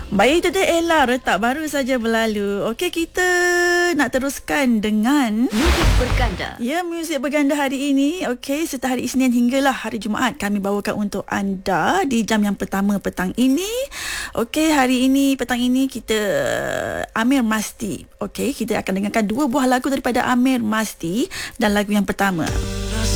Baik, itu dia Ella, retak baru saja berlalu. Okey, kita nak teruskan dengan Muzik berganda. ya, muzik berganda hari ini. Okey, serta hari Isnin hinggalah hari Jumaat kami bawakan untuk anda di jam yang pertama petang ini. Okey, hari ini petang ini kita Amir Masti. Okey, kita akan dengarkan dua buah lagu daripada Amir Masti dan lagu yang pertama